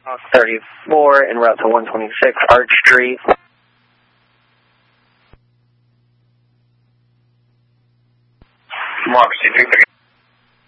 34 en route to 126 Arch Street. Democracy 338.